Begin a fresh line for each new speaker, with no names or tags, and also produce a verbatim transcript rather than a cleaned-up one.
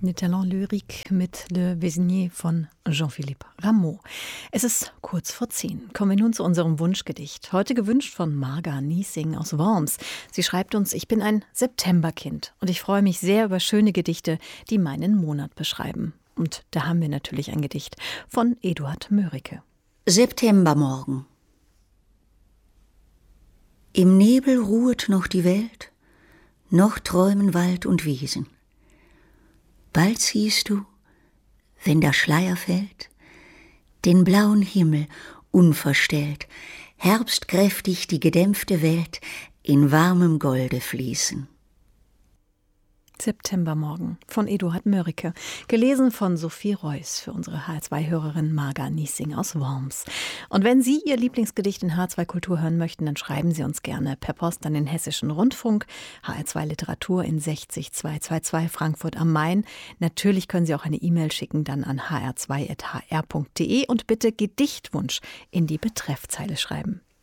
Le Talent Lyrique mit Le Vésigné von Jean-Philippe Rameau. Es ist kurz vor zehn. Kommen wir nun zu unserem Wunschgedicht. Heute gewünscht von Marga Niesing aus Worms. Sie schreibt uns: Ich bin ein Septemberkind und ich freue mich sehr über schöne Gedichte, die meinen Monat beschreiben. Und da haben wir natürlich ein Gedicht von Eduard Mörike.
Septembermorgen. Im Nebel ruhet noch die Welt, noch träumen Wald und Wiesen. Bald siehst du, wenn der Schleier fällt, den blauen Himmel unverstellt, herbstkräftig die gedämpfte Welt in warmem Golde fließen.
Septembermorgen von Eduard Mörike, gelesen von Sophie Reuss für unsere H R zwei Hörerin Marga Niesing aus Worms. Und wenn Sie Ihr Lieblingsgedicht in H R zwei Kultur hören möchten, dann schreiben Sie uns gerne per Post an den Hessischen Rundfunk, H R zwei Literatur in sechzig zweihundertzweiundzwanzig Frankfurt am Main. Natürlich können Sie auch eine E-Mail schicken, dann an h r zwei punkt h r punkt d e und bitte Gedichtwunsch in die Betreffzeile schreiben.